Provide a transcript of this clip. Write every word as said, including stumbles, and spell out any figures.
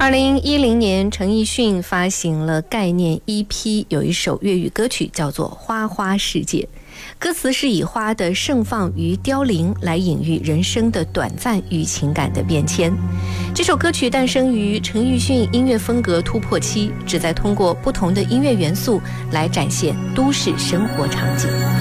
二零一零年，陈奕迅发行了概念 E P， 有一首粤语歌曲叫做《花花世界》，歌词是以花的盛放与凋零来隐喻人生的短暂与情感的变迁。这首歌曲诞生于陈奕迅音乐风格突破期，旨在通过不同的音乐元素来展现都市生活场景。